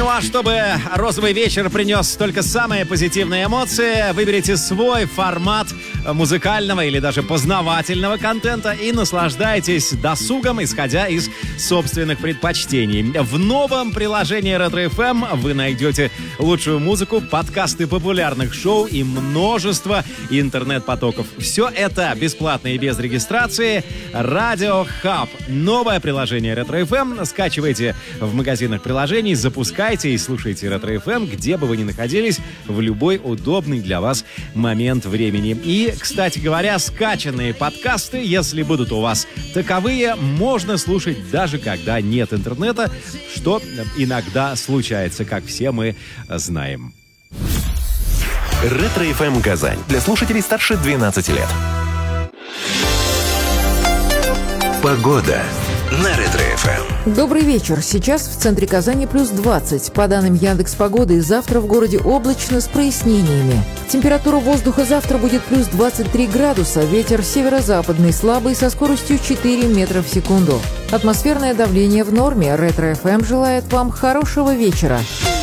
а чтобы розовый вечер принес только самые позитивные эмоции, выберите свой формат музыкального или даже познавательного контента и наслаждайтесь досугом, исходя из собственных предпочтений. В новом приложении Retro FM вы найдете лучшую музыку, подкасты популярных шоу и множество интернет-потоков. Все это бесплатно и без регистрации. Radio Hub. Новое приложение Retro FM. Скачивайте в магазинах приложений, запускайте и слушайте Retro FM, где бы вы ни находились, в любой удобный для вас момент времени. И, кстати говоря, скачанные подкасты, если будут у вас таковые, можно слушать даже когда нет интернета, что иногда случается, как все мы знаем. Retro FM Казань. Для слушателей старше 12 лет. Погода на Retro FM. Добрый вечер. Сейчас в центре Казани плюс 20. По данным Яндекс.Погоды, завтра в городе облачно с прояснениями. Температура воздуха завтра будет плюс 23 градуса. Ветер северо-западный слабый со скоростью 4 метра в секунду. Атмосферное давление в норме. Retro FM желает вам хорошего вечера.